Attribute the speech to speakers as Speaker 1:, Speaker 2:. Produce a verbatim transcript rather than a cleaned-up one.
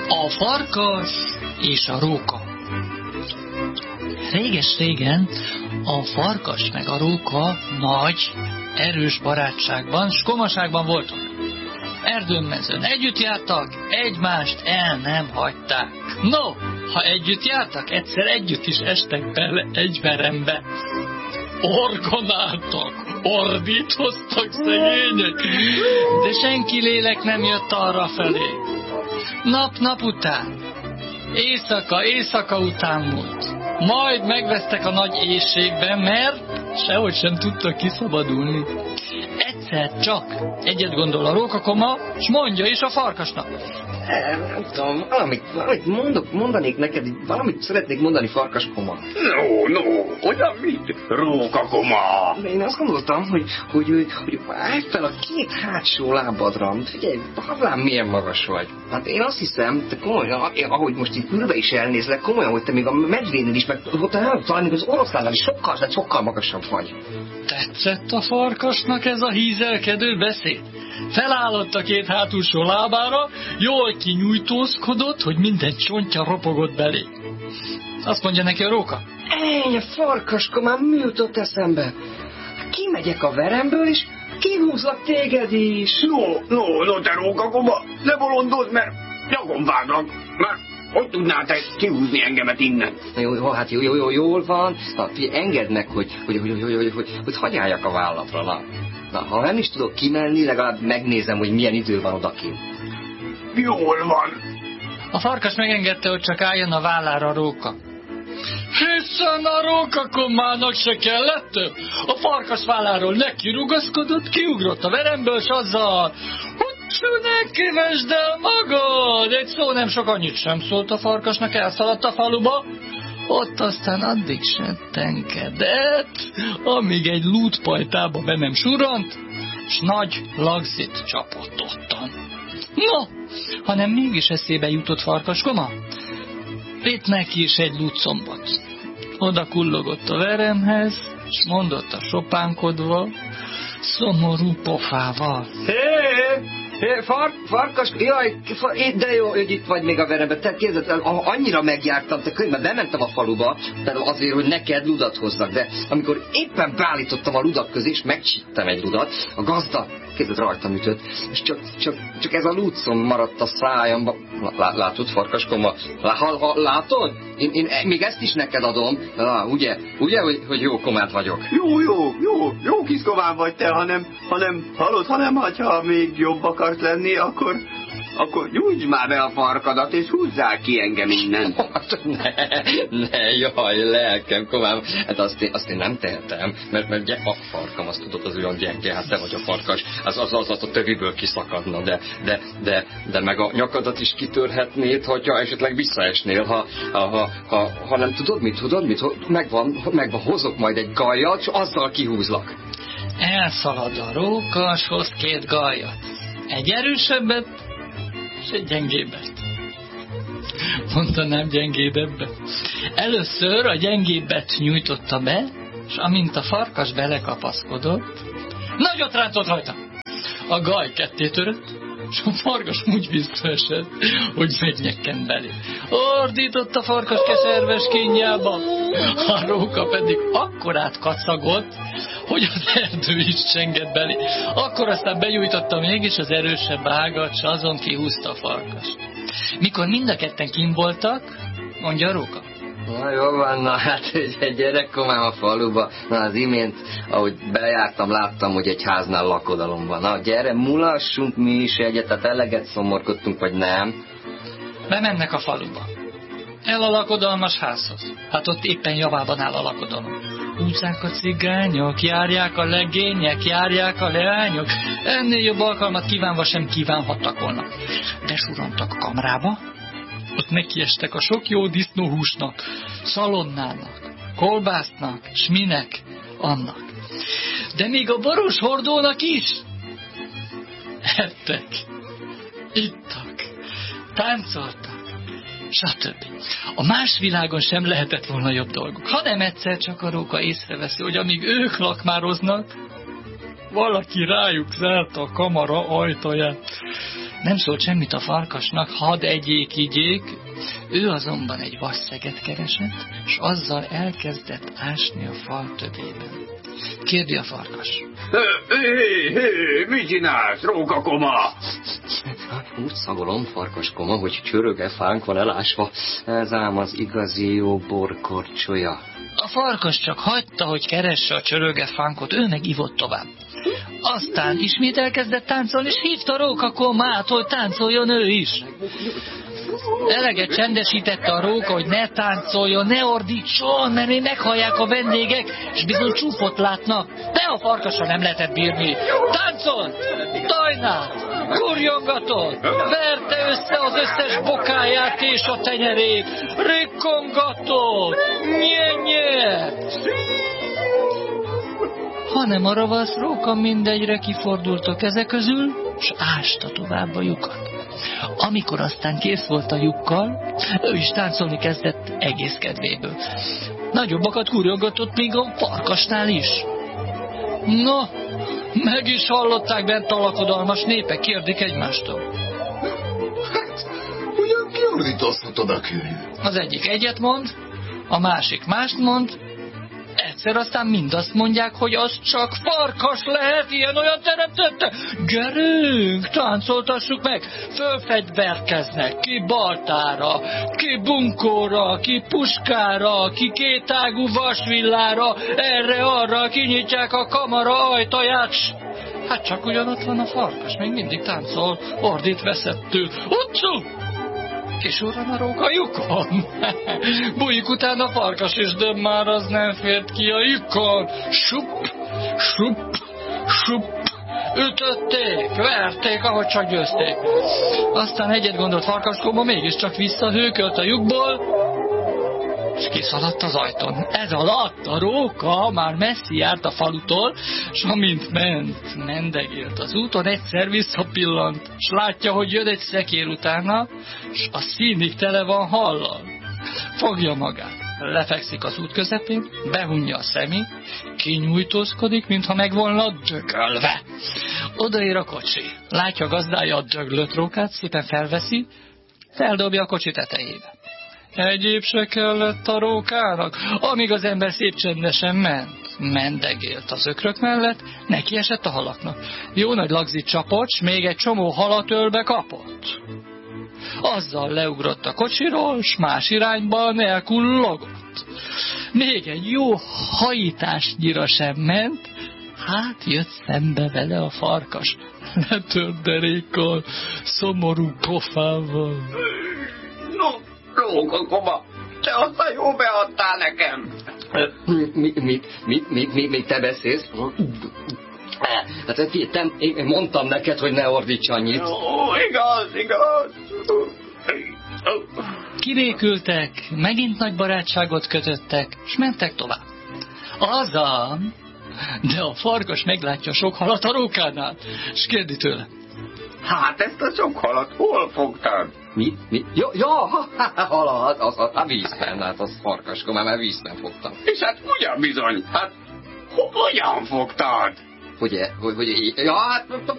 Speaker 1: A farkas és a róka. Réges-régen a farkas meg a róka nagy, erős barátságban, s komaságban voltak. Erdőn-mezőn együtt jártak, egymást el nem hagyták. No, ha együtt jártak, egyszer együtt is estek bele egy verembe. Orgonáltak, ordítoztak szegények, de senki lélek nem jött arra felé. Nap-nap után, éjszaka, éjszaka után múlt. Majd megvesztek a nagy éjségben, mert sehogy sem tudtak kiszabadulni. Egyszer csak egyet gondol a rókakoma, s mondja is a farkasnak.
Speaker 2: Nem tudom, valamit, valamit mondok, mondanék neked, valamit szeretnék mondani, farkaskoma.
Speaker 3: No, no, olyan mit? Rókakoma.
Speaker 2: Én azt gondoltam, hogy, hogy, hogy, hogy állj fel a két hátsó lábadra. Figyelj, Havlám, milyen magas vagy. Hát én azt hiszem, te komolyan, ahogy most itt ülve is elnézlek, komolyan, hogy te még a medvénél is, meg talán még az oroszlánnál is sokkal, de sokkal magasabb vagy.
Speaker 1: Tetszett a farkasnak ez a hízelkedő beszéd? Felállott a két hátulsó lábára, jól kinyújtózkodott, hogy minden csontja ropogott belé. Azt mondja neki a róka.
Speaker 2: Ennyi, farkaskomám, mi jutott eszembe? Kimegyek a veremből, és kihúzlak téged is.
Speaker 3: No, no, no, te rókakoma, ne bolondozz, mert nyakon váglak, mert hogy tudnál te kihúzni engemet innen?
Speaker 2: Jó, jó, hát jó, jó, jó, jól van. Na, figyelj, engedd meg, hogy, hogy, hogy, hogy, hogy, hogy, hogy, hogy hagyjáljak a vállatra. Na. Na, ha nem is tudok kimenni, legalább megnézem, hogy milyen idő van odakint.
Speaker 3: Jól van.
Speaker 1: A farkas megengedte, hogy csak álljon a vállára a róka. Hiszen a rókakomának se kellett több. A farkas válláról neki rugaszkodott, kiugrott a veremből, s azzal, hogy ne kövesd el magad! Egy szó nem sok, annyit sem szólt a farkasnak, elszaladt a faluba. Ott aztán addig settenkedett, amíg egy lútpajtába be nem surrant, s nagy lagzit csapott ottan. No, hanem mégis eszébe jutott farkaskoma, vitt neki is egy lútcombot. Oda kullogott a veremhez, s mondott a sopánkodva, szomorú pofával.
Speaker 2: Hé, hé, far, farkas, jaj, far, de jó, hogy itt vagy még a veremben. Te képzeld, annyira megjártam, te könyvben bementem a faluba, azért, hogy neked ludat hozzak, de amikor éppen beállítottam a ludak közé, és megcsittem egy ludat, a gazda, képzeld, rajtam ütött, és csak, csak, csak ez a lútszom maradt a szájamba. Lá, látod, farkaskoma? Lá, ha, ha, látod? Én, én még ezt is neked adom. Ah, ugye, ugye, hogy, hogy jó komát vagyok?
Speaker 3: Jó, jó, jó, jó kis komán vagy te, hanem, hanem, hallod, hanem, ha még jobb akart lenni, akkor, akkor nyújtsd már be a farkadat, és húzzál ki engem innen.
Speaker 2: ne, ne, jaj, lelkem, komám, hát azt én, azt én nem tehetem, mert, mert a farkam, azt tudod, az olyan gyenge, hát te vagy a farkas, az az, az, az a töviből kiszakadna, de, de, de, de meg a nyakadat is kitörhetnéd, hogyha esetleg visszaesnél, ha, ha, ha, ha, ha nem tudod mit, tudod mit, megvan, megvan, hozok majd egy gajjat, és azzal kihúzlak.
Speaker 1: Elszalad a róka, s hoz két gajjat. Egy erősebbet, és egy gyengébbet. Mondanám gyengébbet. Először a gyengébbet nyújtotta be, és amint a farkas belekapaszkodott, nagyot rántott rajta. A gaj ketté törött, és a farkas úgy visszaesett, hogy megnyekkem belé. Ordított a farkas keserves kínjába, a róka pedig akkorát kacagott, hogy az erdő is csengett belé. Akkor aztán benyújtotta mégis az erősebb ágat, s azon kihúzta a farkast. Mikor mind a ketten kint voltak, mondja a róka.
Speaker 2: Na jó van, na hát egy gyerekkomám a faluba. Na az imént, ahogy bejártam, láttam, hogy egy háznál lakodalom van. Na gyere, mulassunk mi is egyet, tehát eleget szomorkodtunk, vagy nem?
Speaker 1: Bemennek a faluba. El a lakodalmas házhoz. Hát ott éppen javában áll a lakodalom. Húzzák a cigányok, járják a legények, járják a leányok. Ennél jobb alkalmat kívánva sem kívánhattak volna. Besurantak a kamrába, ott nekiestek a sok jó disznóhúsnak, szalonnának, kolbásznak, s minek, annak. De még a baros hordónak is. Ettek, ittak, táncoltak, stb. A más világon sem lehetett volna jobb dolgok. Hanem egyszer csak a róka észreveszi, hogy amíg ők lakmároznak, valaki rájuk zárta a kamara ajtaját. Nem szólt semmit a farkasnak, hadd egyék, igyék. Ő azonban egy vasszeget keresett, és azzal elkezdett ásni a fal töbében. Kérdi a farkas.
Speaker 3: Hé, hé, mit csinálsz, rókakoma?
Speaker 2: Úgy szagolom, farkaskoma, hogy csöröge fánk van elásva. Ez ám az igazi jó borkorcsolya.
Speaker 1: A farkas csak hagyta, hogy keresse a csöröge fánkot, ő meg ivott tovább. Aztán ismét elkezdett táncolni, és hívta a rókakomát, hogy táncoljon ő is. Eleget csendesítette a róka, hogy ne táncoljon, ne ordítson, mert még meghallják a vendégek, és bizony csúfot látnak. De a farkasra nem lehetett bírni. Táncolt, tajnált, kurjongatott, verte össze az összes bokáját és a tenyerét, rikkongatott, nye-nye. Hanem a ravasz róka mindegyre kifordult a keze közül, s ásta tovább a lyukat. Amikor aztán kész volt a lyukkal, ő is táncolni kezdett egész kedvéből. Nagyobbakat kurjongatott még a farkasnál is. No, meg is hallották bent a lakodalmas népek, kérdik egymástól.
Speaker 4: Hát, ugyan kiordítozhat oda kül.
Speaker 1: Az egyik egyet mond, a másik mást mond, egyszer aztán mind azt mondják, hogy az csak farkas lehet, ilyen-olyan teremtette. Gyerünk, táncoltassuk meg. Fölfegyverkeznek, ki baltára, ki bunkóra, ki puskára, ki kétágú vasvillára, erre-arra kinyitják a kamara ajtaját. Hát csak ugyanott van a farkas, még mindig táncol, ordít veszettül. Utcu! Kisurran a róka lyukon. Bújik utána a farkas is, de már az nem fért ki a lyukon. Sup, sup, sup. Ütötték, verték, ahogy csak győzték. Aztán egyet gondolt farkaskoma, mégiscsak visszahőkölt a lyukból, és kiszaladt az ajtón. Ez alatt a róka már messzi járt a falutól, s amint ment, mendegélt az úton, egyszer visszapillant, s látja, hogy jön egy szekér utána, s a színig tele van hallal. Fogja magát, lefekszik az út közepén, behunja a szemét, kinyújtózkodik, mintha meg volna dögölve. Odaér a kocsi, látja gazdája a döglött rókát, szépen felveszi, feldobja a kocsi tetejébe. Egyéb se kellett a rókának, amíg az ember szép csendesen ment. Mendegélt az ökrök mellett, neki esett a halaknak. Jó nagy lagzit csapott, s még egy csomó halat ölbe kapott. Azzal leugrott a kocsiról, s más irányba nélkül logott. Még egy jó hajításnyira sem ment, hát jött szembe vele a farkas. Letört derékkal, szomorú pofával.
Speaker 3: No, rókakoma, te aztán jó beadtál nekem.
Speaker 2: Mit, mit, mit, mit, mit, mit te beszélsz? Hát te, én mondtam neked, hogy ne ordíts annyit.
Speaker 3: Ó, igaz, igaz.
Speaker 1: Kibékültek, megint nagy barátságot kötöttek, s mentek tovább. Haza, de a farkas meglátja sok halat a rókánál, s kérdi tőle.
Speaker 3: Hát ezt a sok halat hol fogtad?
Speaker 2: Mi? Mi? Ja, ja halat, az, az a vízben, hát az farkaskom, már vízben fogtam.
Speaker 3: És hát ugyan bizony, hát hogyan fogtad?
Speaker 2: Hogy, hogy, hogy, ja, hát